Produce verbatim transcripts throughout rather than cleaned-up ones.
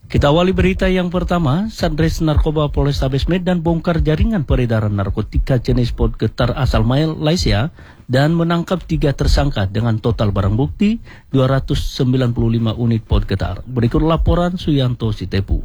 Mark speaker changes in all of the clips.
Speaker 1: Kita awali berita yang pertama. Satres Narkoba Polrestabes Medan bongkar jaringan peredaran narkotika jenis pot getar asal Malaysia dan menangkap tiga tersangka dengan total barang bukti dua ratus sembilan puluh lima unit pot getar. Berikut laporan Suyanto Sitepu.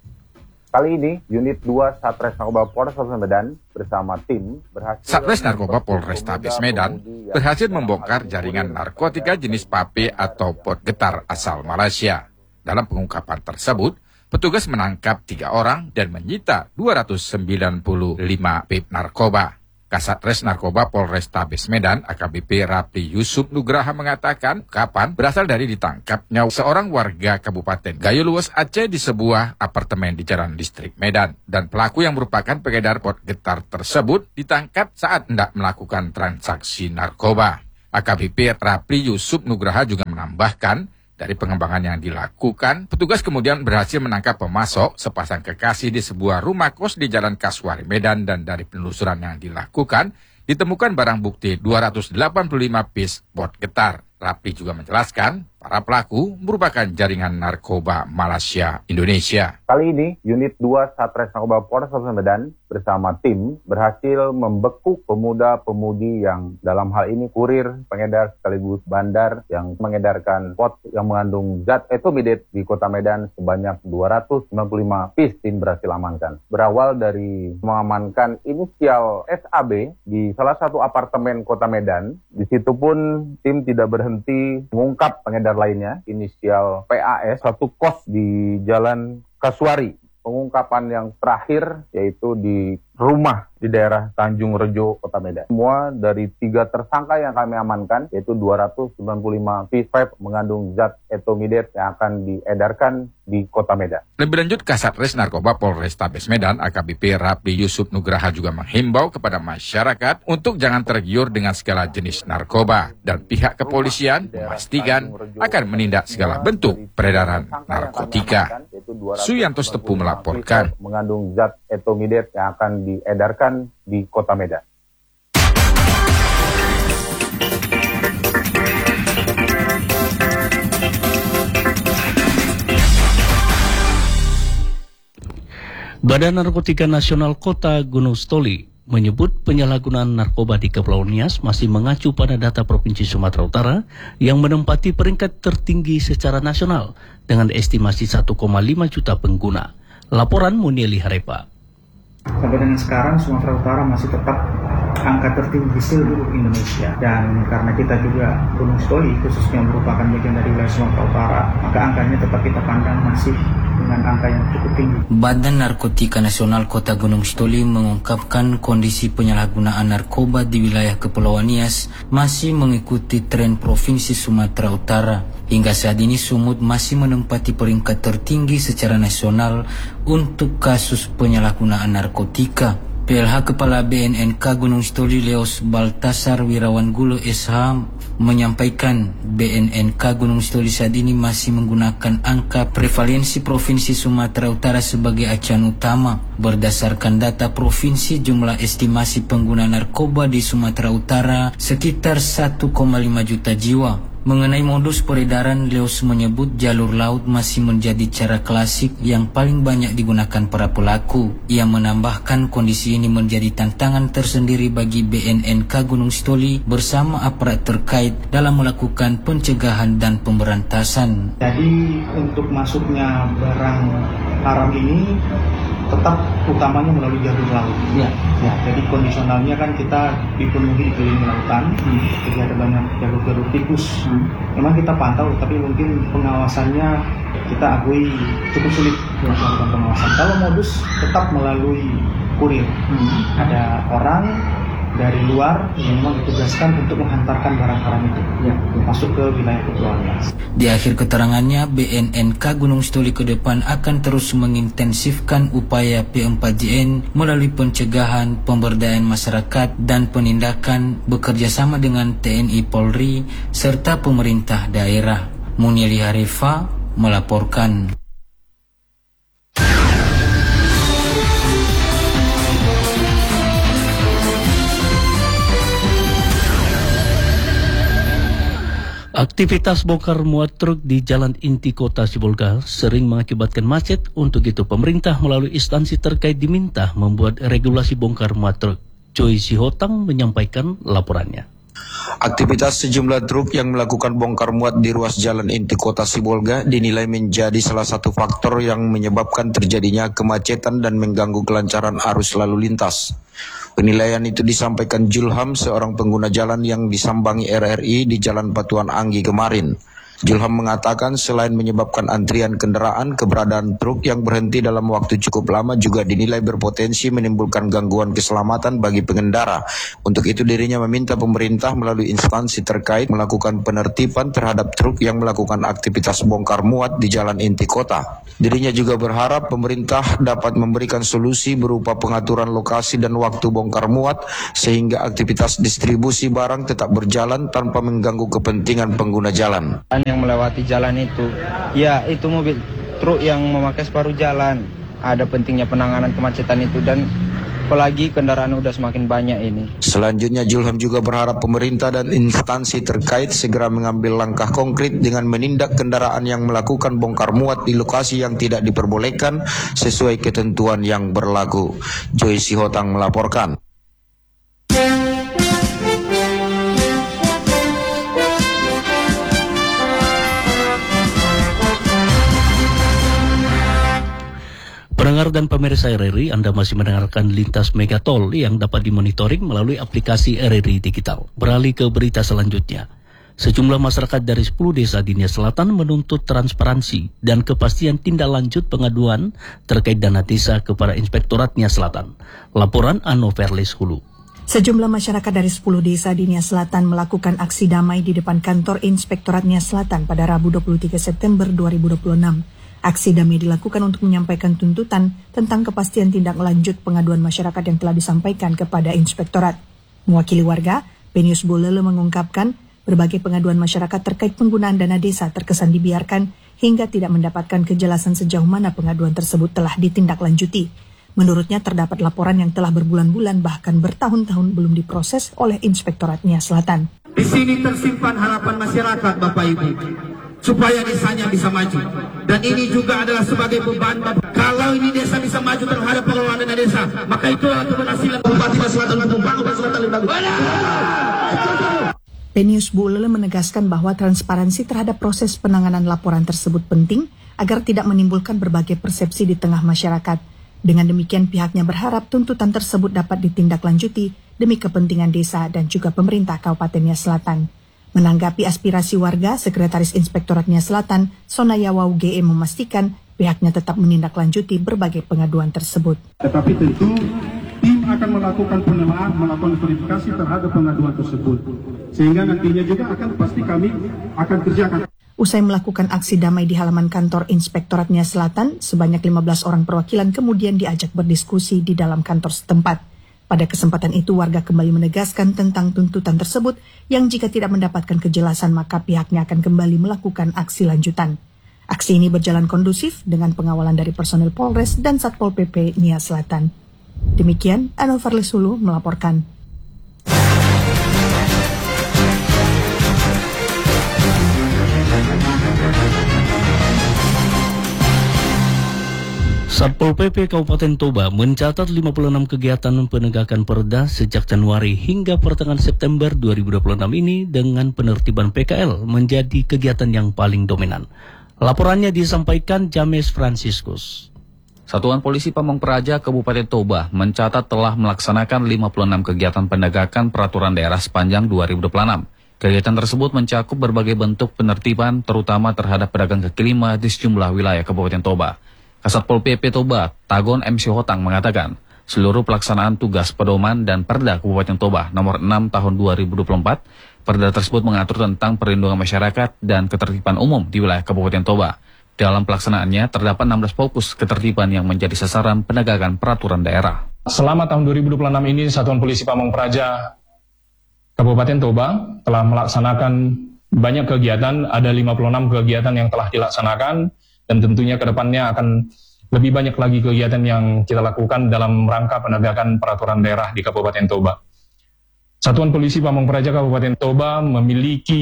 Speaker 2: Kali ini, unit dua Satres Narkoba Polrestabes Medan bersama tim berhasil...
Speaker 3: Satres Narkoba Polrestabes Medan berhasil membongkar jaringan narkotika jenis pape atau pot getar asal Malaysia. Dalam pengungkapan tersebut, petugas menangkap tiga orang dan menyita dua ratus sembilan puluh lima pip narkoba. Kasatres Narkoba Polrestabes Medan A K B P Rapli Yusuf Nugraha mengatakan kapan berasal dari ditangkapnya seorang warga Kabupaten Gayo Luas Aceh di sebuah apartemen di Jalan Distrik Medan. Dan pelaku yang merupakan pengedar pot getar tersebut ditangkap saat hendak melakukan transaksi narkoba. A K B P Rapli Yusuf Nugraha juga menambahkan, dari pengembangan yang dilakukan, petugas kemudian berhasil menangkap pemasok sepasang kekasih di sebuah rumah kos di Jalan Kaswari Medan, dan dari penelusuran yang dilakukan, ditemukan barang bukti dua ratus delapan puluh lima piece pot getar. Rapli juga menjelaskan, para pelaku merupakan jaringan narkoba Malaysia Indonesia.
Speaker 2: Kali ini, unit dua Satres Narkoba Polrestabes Medan bersama tim berhasil membekuk pemuda-pemudi yang dalam hal ini kurir, pengedar sekaligus bandar yang mengedarkan pot yang mengandung zat etomidate di Kota Medan sebanyak dua ratus sembilan puluh lima piece. Tim berhasil amankan. Berawal dari mengamankan inisial S A B di salah satu apartemen Kota Medan. Di situ pun tim tidak berhenti mengungkap pengedar lainnya, inisial P A S, satu kos di Jalan Kaswari. Pengungkapan yang terakhir yaitu di rumah di daerah Tanjung Rejo, Kota Medan. Semua dari tiga tersangka yang kami amankan, yaitu dua ratus sembilan puluh lima piece vape mengandung zat etomidate yang akan diedarkan di Kota Medan.
Speaker 3: Lebih lanjut, Kasatres Narkoba Polrestabes Medan A K B P Rapli Yusuf Nugraha juga menghimbau kepada masyarakat untuk jangan tergiur dengan segala jenis narkoba, dan pihak kepolisian memastikan akan menindak segala bentuk peredaran narkotika. Suyanto Sitepu melaporkan.
Speaker 2: Mengandung zat etomidate yang akan diedarkan di Kota Medan.
Speaker 1: Badan Narkotika Nasional Kota Gunung Stoli menyebut penyalahgunaan narkoba di Kepulauan Nias masih mengacu pada data Provinsi Sumatera Utara yang menempati peringkat tertinggi secara nasional dengan estimasi satu koma lima juta pengguna. Laporan Munieli Harepa.
Speaker 4: Sampai dengan sekarang Sumatera Utara masih tetap angka tertinggi seluruh Indonesia, dan karena kita juga Gunung Stoli khususnya merupakan bagian dari wilayah Sumatera Utara, maka angkanya tetap kita pandang masih dengan angka yang cukup tinggi.
Speaker 5: Badan Narkotika Nasional Kota Gunung Stoli mengungkapkan kondisi penyalahgunaan narkoba di wilayah Kepulauan Nias masih mengikuti tren Provinsi Sumatera Utara. Hingga saat ini Sumut masih menempati peringkat tertinggi secara nasional untuk kasus penyalahgunaan narkotika. P L H Kepala B N N K Gunung Stoli Leos Baltasar Wirawan Gulo S H menyampaikan B N N K Gunung Stoli saat ini masih menggunakan angka prevalensi Provinsi Sumatera Utara sebagai acuan utama. Berdasarkan data provinsi, jumlah estimasi pengguna narkoba di Sumatera Utara sekitar satu koma lima juta jiwa. Mengenai modus peredaran, Leos menyebut jalur laut masih menjadi cara klasik yang paling banyak digunakan para pelaku. Ia menambahkan kondisi ini menjadi tantangan tersendiri bagi B N N K Gunung Stoli bersama aparat terkait dalam melakukan pencegahan dan pemberantasan.
Speaker 4: Jadi untuk masuknya barang haram ini tetap utamanya melalui jalur laut. Ya, ya. Jadi kondisionalnya kan kita dipenuhi dikelilingi lautan, hmm. jadi ada banyak jalur-jalur tikus. Hmm. Memang kita pantau, tapi mungkin pengawasannya kita akui cukup sulit untuk melakukan pengawasan. Kalau modus tetap melalui kurir. Hmm. Ada orang dari luar yang memang ditugaskan untuk menghantarkan barang haram itu ya, masuk ke wilayah Kepulauan Nias.
Speaker 5: Di akhir keterangannya, B N N K Gunung Stoli ke depan akan terus mengintensifkan upaya P empat J N melalui pencegahan, pemberdayaan masyarakat, dan penindakan bekerjasama dengan T N I Polri serta pemerintah daerah. Munieli Harefa melaporkan.
Speaker 1: Aktivitas bongkar muat truk di jalan inti kota Sibolga sering mengakibatkan macet. Untuk itu pemerintah melalui instansi terkait diminta membuat regulasi bongkar muat truk. Joy Sihotang menyampaikan laporannya.
Speaker 6: Aktivitas sejumlah truk yang melakukan bongkar muat di ruas jalan inti kota Sibolga dinilai menjadi salah satu faktor yang menyebabkan terjadinya kemacetan dan mengganggu kelancaran arus lalu lintas. Penilaian itu disampaikan Julham, seorang pengguna jalan yang disambangi R R I di Jalan Batuan Anggi kemarin. Julham mengatakan selain menyebabkan antrian kendaraan, keberadaan truk yang berhenti dalam waktu cukup lama juga dinilai berpotensi menimbulkan gangguan keselamatan bagi pengendara. Untuk itu dirinya meminta pemerintah melalui instansi terkait melakukan penertiban terhadap truk yang melakukan aktivitas bongkar muat di jalan inti kota. Dirinya juga berharap pemerintah dapat memberikan solusi berupa pengaturan lokasi dan waktu bongkar muat sehingga aktivitas distribusi barang tetap berjalan tanpa mengganggu kepentingan pengguna jalan.
Speaker 7: Yang melewati jalan itu, ya itu mobil truk yang memakai separuh jalan. Ada pentingnya penanganan kemacetan itu, dan apalagi kendaraan udah semakin banyak ini.
Speaker 6: Selanjutnya Julham juga berharap pemerintah dan instansi terkait segera mengambil langkah konkret dengan menindak kendaraan yang melakukan bongkar muat di lokasi yang tidak diperbolehkan sesuai ketentuan yang berlaku. Joy Sihotang melaporkan.
Speaker 1: Pendengar dan pemirsa R R I, Anda masih mendengarkan Lintas Megatol yang dapat dimonitoring melalui aplikasi R R I Digital. Beralih ke berita selanjutnya. Sejumlah masyarakat dari sepuluh desa di Nia Selatan menuntut transparansi dan kepastian tindak lanjut pengaduan terkait dana desa kepada Inspektorat Nia Selatan. Laporan Ano Verles Hulu.
Speaker 8: Sejumlah masyarakat dari sepuluh desa di Nia Selatan melakukan aksi damai di depan kantor Inspektorat Nia Selatan pada Rabu dua puluh tiga September dua ribu dua puluh enam. Aksi damai dilakukan untuk menyampaikan tuntutan tentang kepastian tindak lanjut pengaduan masyarakat yang telah disampaikan kepada Inspektorat. Mewakili warga, Benius Bolele mengungkapkan berbagai pengaduan masyarakat terkait penggunaan dana desa terkesan dibiarkan hingga tidak mendapatkan kejelasan sejauh mana pengaduan tersebut telah ditindaklanjuti. Menurutnya terdapat laporan yang telah berbulan-bulan bahkan bertahun-tahun belum diproses oleh Inspektorat Nia Selatan.
Speaker 9: Di sini tersimpan harapan masyarakat, Bapak Ibu, supaya desanya bisa maju. Dan ini juga adalah sebagai beban. Kalau ini desa bisa maju terhadap pengelolaan dana desa, maka itulah keberhasilan Bupati Nia Selatan dan Bupati Selatan lebih bagus.
Speaker 8: Benius Bolele menegaskan bahwa transparansi terhadap proses penanganan laporan tersebut penting agar tidak menimbulkan berbagai persepsi di tengah masyarakat. Dengan demikian pihaknya berharap tuntutan tersebut dapat ditindaklanjuti demi kepentingan desa dan juga pemerintah Kabupaten Nia Selatan. Menanggapi aspirasi warga, Sekretaris Inspektorat Nia Selatan, Sonaya Wau G E memastikan pihaknya tetap menindaklanjuti berbagai pengaduan tersebut.
Speaker 10: Tetapi tentu tim akan melakukan penelaah, melakukan verifikasi terhadap pengaduan tersebut. Sehingga nantinya juga akan pasti kami akan kerjakan.
Speaker 8: Usai melakukan aksi damai di halaman kantor Inspektorat Nia Selatan, sebanyak lima belas orang perwakilan kemudian diajak berdiskusi di dalam kantor setempat. Pada kesempatan itu warga kembali menegaskan tentang tuntutan tersebut yang jika tidak mendapatkan kejelasan maka pihaknya akan kembali melakukan aksi lanjutan. Aksi ini berjalan kondusif dengan pengawalan dari personil Polres dan Satpol P P Nia Selatan. Demikian, Ano Verles Hulu melaporkan.
Speaker 1: Satpol P P Kabupaten Toba mencatat lima puluh enam kegiatan penegakan perda sejak Januari hingga pertengahan September dua ribu dua puluh enam ini dengan penertiban P K L menjadi kegiatan yang paling dominan. Laporannya disampaikan James Franciscus.
Speaker 11: Satuan Polisi Pamong Praja Kabupaten Toba mencatat telah melaksanakan lima puluh enam kegiatan penegakan peraturan daerah sepanjang dua ribu dua puluh enam. Kegiatan tersebut mencakup berbagai bentuk penertiban terutama terhadap pedagang kaki lima di sejumlah wilayah Kabupaten Toba. Kasatpol P P Toba, Tagon M C Hotang mengatakan, seluruh pelaksanaan tugas pedoman dan Perda Kabupaten Toba nomor enam tahun dua ribu dua puluh empat, Perda tersebut mengatur tentang perlindungan masyarakat dan ketertiban umum di wilayah Kabupaten Toba. Dalam pelaksanaannya terdapat enam belas fokus ketertiban yang menjadi sasaran penegakan peraturan daerah.
Speaker 12: Selama tahun dua ribu dua puluh enam ini, Satuan Polisi Pamong Praja Kabupaten Toba telah melaksanakan banyak kegiatan, ada lima puluh enam kegiatan yang telah dilaksanakan, dan tentunya ke depannya akan lebih banyak lagi kegiatan yang kita lakukan dalam rangka penegakan peraturan daerah di Kabupaten Toba. Satuan Polisi Pamong Praja Kabupaten Toba memiliki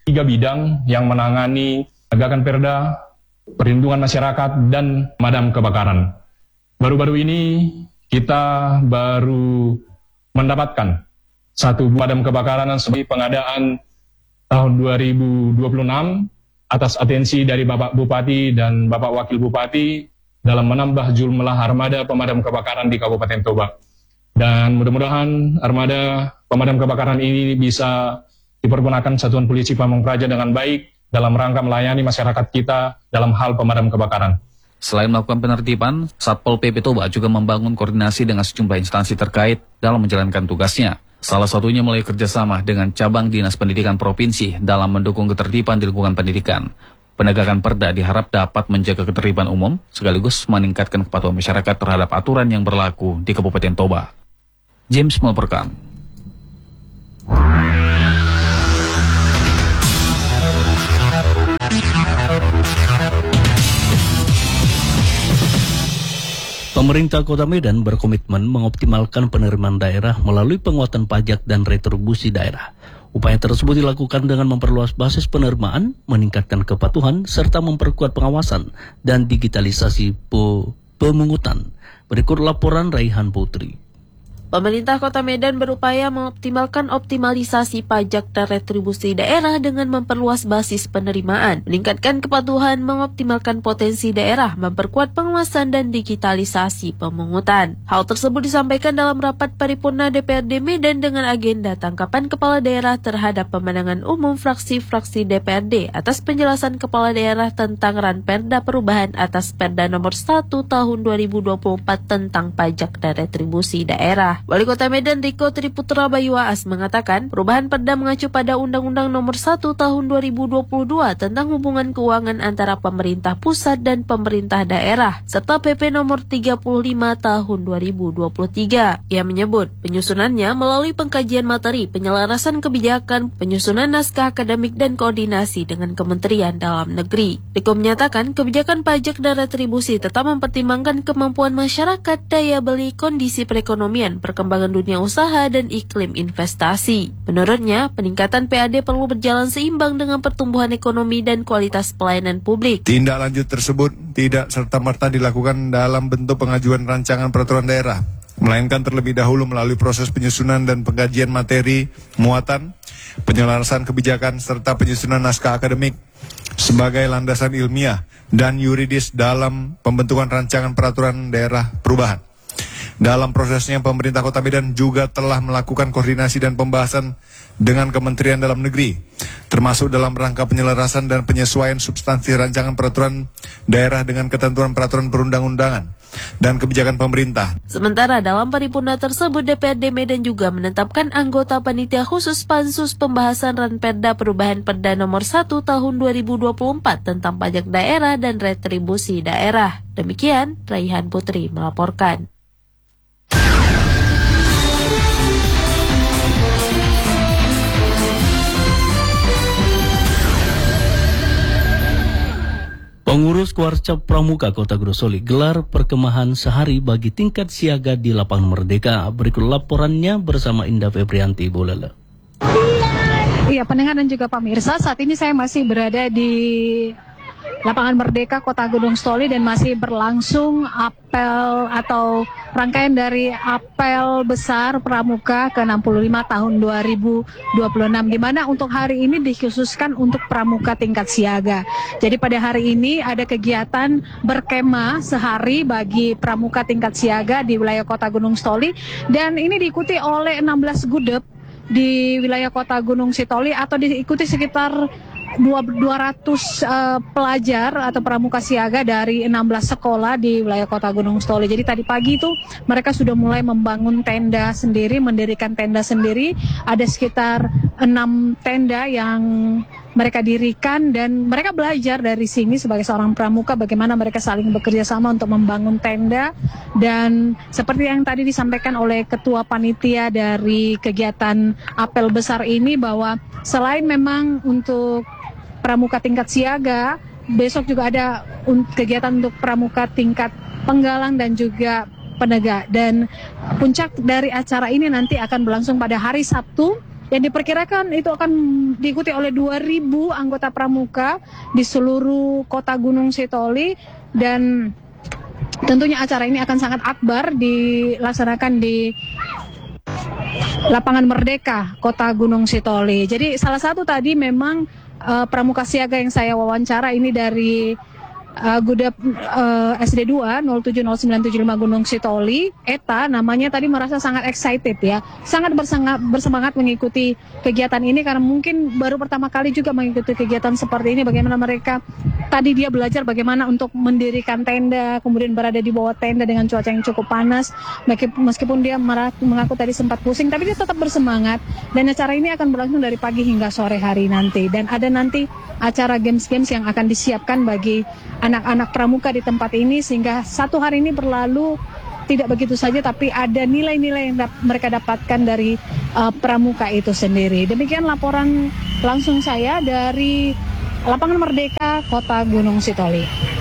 Speaker 12: tiga bidang yang menangani penegakan perda, perlindungan masyarakat, dan pemadam kebakaran. Baru-baru ini kita baru mendapatkan satu pemadam kebakaran sebagai pengadaan tahun dua ribu dua puluh enam atas atensi dari Bapak Bupati dan Bapak Wakil Bupati dalam menambah jumlah armada pemadam kebakaran di Kabupaten Toba. Dan mudah-mudahan armada pemadam kebakaran ini bisa dipergunakan Satuan Polisi Pamong Praja dengan baik dalam rangka melayani masyarakat kita dalam hal pemadam kebakaran.
Speaker 11: Selain melakukan penertiban, Satpol P P Toba juga membangun koordinasi dengan sejumlah instansi terkait dalam menjalankan tugasnya. Salah satunya melalui kerjasama dengan cabang Dinas Pendidikan Provinsi dalam mendukung ketertiban di lingkungan pendidikan. Penegakan perda diharap dapat menjaga ketertiban umum sekaligus meningkatkan kepatuhan masyarakat terhadap aturan yang berlaku di Kabupaten Toba. James melaporkan.
Speaker 1: Pemerintah Kota Medan berkomitmen mengoptimalkan penerimaan daerah melalui penguatan pajak dan retribusi daerah. Upaya tersebut dilakukan dengan memperluas basis penerimaan, meningkatkan kepatuhan, serta memperkuat pengawasan dan digitalisasi pe- pemungutan. Berikut laporan Raihan Putri.
Speaker 13: Pemerintah Kota Medan berupaya mengoptimalkan optimalisasi pajak dan retribusi daerah dengan memperluas basis penerimaan, meningkatkan kepatuhan, mengoptimalkan potensi daerah, memperkuat pengawasan dan digitalisasi pemungutan. Hal tersebut disampaikan dalam rapat paripurna D P R D Medan dengan agenda tangkapan kepala daerah terhadap pemandangan umum fraksi-fraksi D P R D atas penjelasan kepala daerah tentang Ranperda perubahan atas Perda nomor satu tahun dua ribu dua puluh empat tentang pajak dan retribusi daerah. Wali Kota Medan Riko Triputra Bayu Aas mengatakan perubahan perda mengacu pada Undang-Undang nomor satu tahun dua ribu dua puluh dua tentang hubungan keuangan antara pemerintah pusat dan pemerintah daerah serta P P nomor tiga puluh lima tahun dua ribu dua puluh tiga. Ia menyebut penyusunannya melalui pengkajian materi, penyelarasan kebijakan, penyusunan naskah akademik dan koordinasi dengan Kementerian Dalam Negeri. Riko menyatakan kebijakan pajak dan retribusi tetap mempertimbangkan kemampuan masyarakat, daya beli, kondisi perekonomian, perkembangan dunia usaha, dan iklim investasi. Menurutnya, peningkatan P A D perlu berjalan seimbang dengan pertumbuhan ekonomi dan kualitas pelayanan publik.
Speaker 14: Tindak lanjut tersebut tidak serta-merta dilakukan dalam bentuk pengajuan rancangan peraturan daerah, melainkan terlebih dahulu melalui proses penyusunan dan pengkajian materi, muatan, penyelarasan kebijakan, serta penyusunan naskah akademik sebagai landasan ilmiah dan yuridis dalam pembentukan rancangan peraturan daerah perubahan. Dalam prosesnya, pemerintah Kota Medan juga telah melakukan koordinasi dan pembahasan dengan Kementerian Dalam Negeri, termasuk dalam rangka penyelarasan dan penyesuaian substansi rancangan peraturan daerah dengan ketentuan peraturan perundang-undangan dan kebijakan pemerintah.
Speaker 13: Sementara dalam paripurna tersebut, D P R D Medan juga menetapkan anggota panitia khusus Pansus pembahasan Ranperda perubahan Perda nomor satu tahun dua ribu dua puluh empat tentang pajak daerah dan retribusi daerah. Demikian, Raihan Putri melaporkan.
Speaker 1: Pengurus Kuarcap Pramuka Kota Grosoli gelar perkemahan sehari bagi tingkat siaga di Lapangan Merdeka. Berikut laporannya bersama Indah Febrianti Bolala.
Speaker 15: Iya, pendengar dan juga pemirsa, saat ini saya masih berada di Lapangan Merdeka Kota Gunung Stoli dan masih berlangsung apel atau rangkaian dari apel besar Pramuka ke enam puluh lima tahun dua ribu dua puluh enam, di mana untuk hari ini dikhususkan untuk Pramuka tingkat siaga. Jadi pada hari ini ada kegiatan berkemah sehari bagi Pramuka tingkat siaga di wilayah Kota Gunung Stoli, dan ini diikuti oleh enam belas gudeg di wilayah Kota Gunung Sitoli atau diikuti sekitar dua ratus uh, pelajar atau pramuka siaga dari enam belas sekolah di wilayah Kota Gunung Stoli. Jadi tadi pagi itu mereka sudah mulai membangun tenda sendiri, mendirikan tenda sendiri. Ada sekitar enam tenda yang mereka dirikan dan mereka belajar dari sini sebagai seorang pramuka bagaimana mereka saling bekerja sama untuk membangun tenda. Dan seperti yang tadi disampaikan oleh Ketua Panitia dari kegiatan apel besar ini, bahwa selain memang untuk pramuka tingkat siaga, besok juga ada kegiatan untuk pramuka tingkat penggalang dan juga penegak. Dan puncak dari acara ini nanti akan berlangsung pada hari Sabtu yang diperkirakan itu akan diikuti oleh dua ribu anggota pramuka di seluruh kota Gunung Sitoli, dan tentunya acara ini akan sangat akbar dilaksanakan di Lapangan Merdeka Kota Gunung Sitoli. Jadi salah satu tadi memang uh, pramuka siaga yang saya wawancara ini dari Uh, Gudap uh, S D dua nol tujuh nol sembilan tujuh lima Gunung Sitoli, Eta namanya, tadi merasa sangat excited ya, sangat bersemangat, bersemangat mengikuti kegiatan ini karena mungkin baru pertama kali juga mengikuti kegiatan seperti ini. Bagaimana mereka tadi dia belajar bagaimana untuk mendirikan tenda, kemudian berada di bawah tenda dengan cuaca yang cukup panas. Meskipun dia mengaku tadi sempat pusing, tapi dia tetap bersemangat. Dan acara ini akan berlangsung dari pagi hingga sore hari nanti, dan ada nanti acara games-games yang akan disiapkan bagi anak-anak pramuka di tempat ini, sehingga satu hari ini berlalu tidak begitu saja, tapi ada nilai-nilai yang dap- mereka dapatkan dari uh, pramuka itu sendiri. Demikian laporan langsung saya dari Lapangan Merdeka, Kota Gunung Sitoli.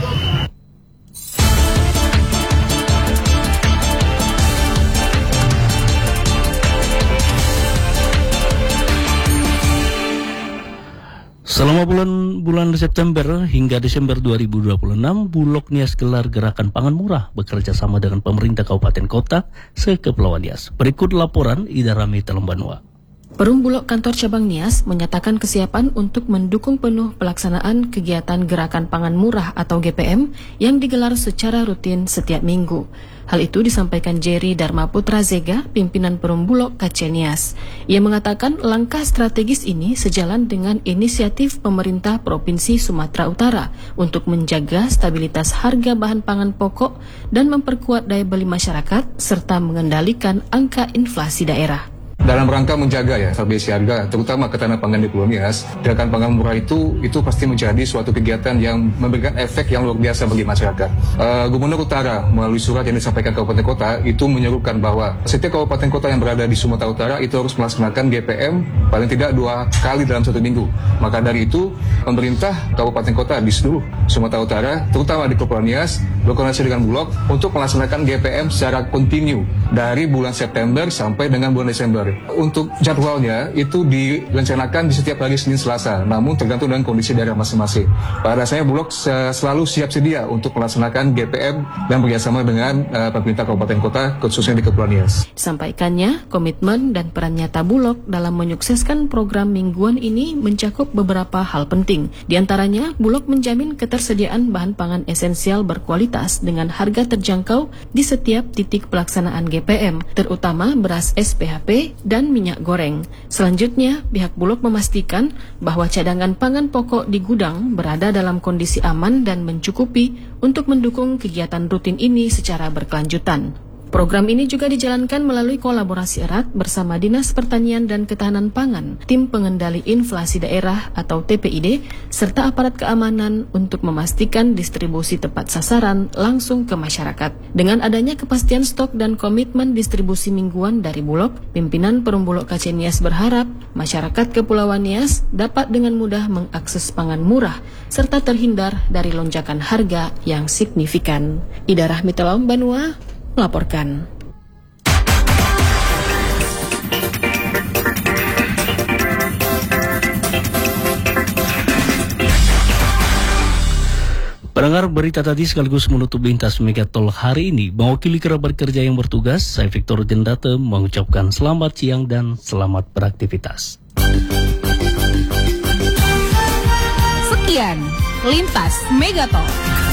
Speaker 1: Selama bulan bulan September hingga Desember dua ribu dua puluh enam, Bulog Nias gelar gerakan pangan murah bekerja sama dengan pemerintah kabupaten kota se-Kepulauan Nias. Berikut laporan Ida Rami Telembanua.
Speaker 16: Perum Bulog Kantor Cabang Nias menyatakan kesiapan untuk mendukung penuh pelaksanaan kegiatan Gerakan Pangan Murah atau G P M yang digelar secara rutin setiap minggu. Hal itu disampaikan Jerry Dharma Putra Zega, pimpinan Perum Bulog K C Nias. Ia mengatakan langkah strategis ini sejalan dengan inisiatif pemerintah Provinsi Sumatera Utara untuk menjaga stabilitas harga bahan pangan pokok dan memperkuat daya beli masyarakat serta mengendalikan angka inflasi daerah.
Speaker 17: Dalam rangka menjaga ya stabilitas harga, terutama ketahanan pangan di Pulau Nias, gerakan pangan murah itu itu pasti menjadi suatu kegiatan yang memberikan efek yang luar biasa bagi masyarakat. Uh, Gubernur Utara melalui surat yang disampaikan ke kabupaten kota itu menyerukan bahwa setiap kabupaten kota yang berada di Sumatera Utara itu harus melaksanakan G P M paling tidak dua kali dalam satu minggu. Maka dari itu pemerintah kabupaten kota di seluruh Sumatera Utara, terutama di Kepulauan Nias, berkoordinasi dengan Bulog untuk melaksanakan G P M secara kontinu dari bulan September sampai dengan bulan Desember. Untuk jadwalnya itu direncanakan di setiap hari Senin Selasa, namun tergantung dengan kondisi daerah masing-masing. Pada dasarnya Bulog selalu siap sedia untuk melaksanakan G P M dan bekerjasama dengan uh, pemerintah kabupaten kota khususnya di Kepulauan Nias.
Speaker 16: Sampaikannya, komitmen dan peran nyata Bulog dalam menyukseskan program mingguan ini mencakup beberapa hal penting. Di antaranya, Bulog menjamin ketersediaan bahan pangan esensial berkualitas dengan harga terjangkau di setiap titik pelaksanaan G P M, terutama beras S P H P dan minyak goreng. Selanjutnya, pihak Bulog memastikan bahwa cadangan pangan pokok di gudang berada dalam kondisi aman dan mencukupi untuk mendukung kegiatan rutin ini secara berkelanjutan. Program ini juga dijalankan melalui kolaborasi erat bersama Dinas Pertanian dan Ketahanan Pangan, Tim Pengendali Inflasi Daerah atau T P I D, serta aparat keamanan untuk memastikan distribusi tepat sasaran langsung ke masyarakat. Dengan adanya kepastian stok dan komitmen distribusi mingguan dari Bulog, pimpinan Perum Bulog K C Nias berharap masyarakat Kepulauan Nias dapat dengan mudah mengakses pangan murah serta terhindar dari lonjakan harga yang signifikan. Ida Rahmi Telembanua melaporkan.
Speaker 1: Pendengar, berita tadi sekaligus menutup lintas Megatol hari ini. Mewakili kerabat kerja yang bertugas, saya Victor Jendate mengucapkan selamat siang dan selamat beraktivitas.
Speaker 18: Sekian Lintas Megatol.